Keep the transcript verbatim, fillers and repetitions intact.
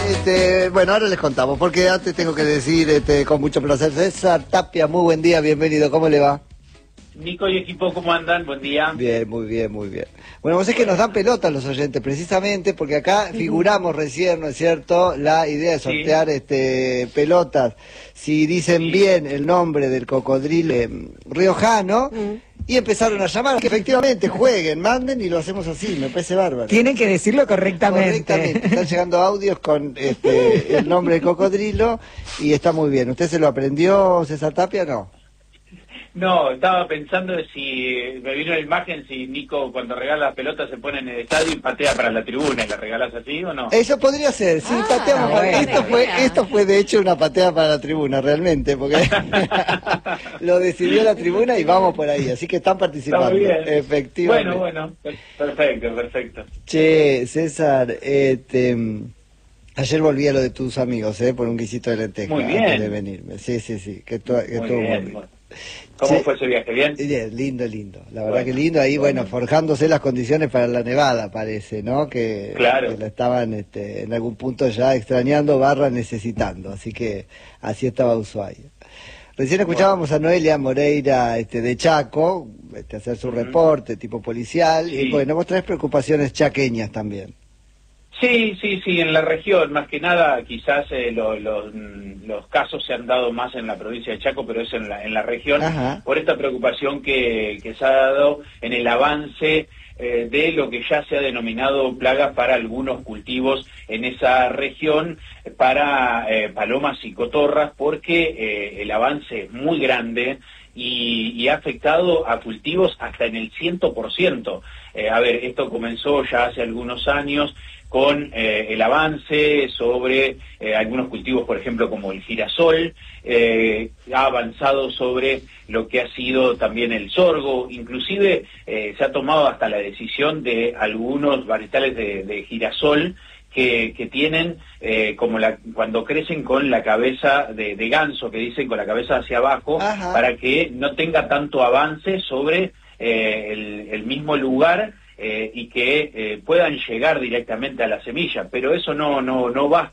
Este, bueno, ahora les contamos, porque antes tengo que decir este, con mucho placer, César Tapia, muy buen día, bienvenido, ¿cómo le va? Nico y equipo, ¿cómo andan? Buen día. Bien, muy bien, muy bien. Bueno, vos es que nos dan pelota los oyentes, precisamente, porque acá figuramos recién, ¿no es cierto?, la idea de sortear sí. este, pelotas. Si dicen sí. bien el nombre del cocodrilo eh, riojano, mm. y empezaron a llamar, que efectivamente jueguen, manden y lo hacemos así, me parece bárbaro. Tienen que decirlo correctamente. Correctamente, están llegando audios con este, el nombre del cocodrilo y está muy bien. ¿Usted se lo aprendió, César Tapia, o no? No, estaba pensando si me vino la imagen, si Nico cuando regala las pelotas se pone en el estadio y patea para la tribuna y la regalas así o no. Eso podría ser, sí, ah, pateamos para... bueno, esto fue esto fue de hecho una patea para la tribuna, realmente, porque lo decidió la tribuna y vamos por ahí, así que están participando. Está muy bien. Efectivamente. Bueno, bueno, perfecto, perfecto. Che, César, este... ayer volví a lo de tus amigos, ¿eh? Por un guisito de lenteja. Muy bien. Antes de venirme. Sí, sí, sí, que, to, que muy todo bien, muy bien. ¿Cómo sí. fue ese viaje? ¿Bien? Bien, lindo, lindo. La verdad bueno, que lindo. Ahí, bueno, bueno, forjándose las condiciones para la nevada, parece, ¿no? Que, claro. que la estaban este, en algún punto ya extrañando, barra necesitando. Así que así estaba Ushuaia. Recién escuchábamos bueno. a Noelia Moreira este, de Chaco, este, hacer su uh-huh. reporte tipo policial. Sí. Y bueno, vos traes preocupaciones chaqueñas también. Sí, sí, sí, en la región, más que nada, quizás eh, lo, lo, los casos se han dado más en la provincia de Chaco, pero es en la, en la región, Ajá. por esta preocupación que, que se ha dado en el avance eh, de lo que ya se ha denominado plagas para algunos cultivos en esa región, para eh, palomas y cotorras, porque eh, el avance es muy grande y, y ha afectado a cultivos hasta en el cien por ciento. Eh, a ver, esto comenzó ya hace algunos años, con eh, el avance sobre eh, algunos cultivos, por ejemplo, como el girasol, eh, ha avanzado sobre lo que ha sido también el sorgo, inclusive eh, se ha tomado hasta la decisión de algunos varietales de, de girasol que, que tienen, eh, como la, cuando crecen con la cabeza de, de ganso, que dicen con la cabeza hacia abajo, Ajá. para que no tenga tanto avance sobre eh, el, el mismo lugar, Eh, y que eh, puedan llegar directamente a la semilla, pero eso no no no basta.